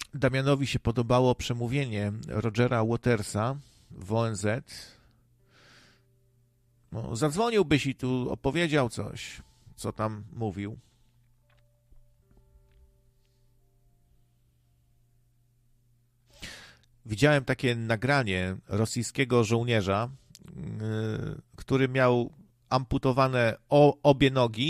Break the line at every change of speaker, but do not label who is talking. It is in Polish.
Damianowi się podobało przemówienie Rogera Watersa w ONZ. No, zadzwoniłbyś i tu opowiedział coś, co tam mówił. Widziałem takie nagranie rosyjskiego żołnierza, który miał amputowane obie nogi